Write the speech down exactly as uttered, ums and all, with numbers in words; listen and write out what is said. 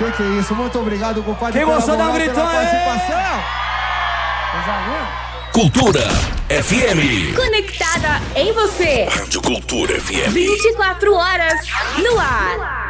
Oi, que isso. Muito obrigado, compadre. Quem gostou, dá um gritão aí. Participação. Cultura F M. Conectada em você. Rádio Cultura F M. vinte e quatro horas no ar.